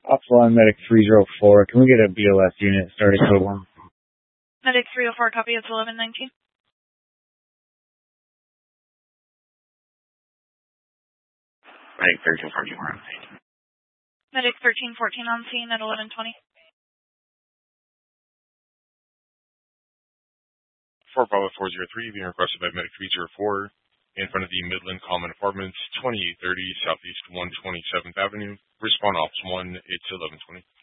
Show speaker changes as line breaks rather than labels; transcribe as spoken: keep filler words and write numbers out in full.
Ops one, Medic three oh four. Can we get a B L S unit starting code one?
Medic three oh four, copy. It's eleven nineteen.
Medic thirteen fourteen, we're on scene.
Medic thirteen fourteen on scene at eleven twenty.
four Bravo four zero three, being requested by Medic three oh four, in front of the Midland Common Apartments, twenty-eight thirty Southeast one twenty-seventh Avenue. Respond Ops one, it's eleven twenty.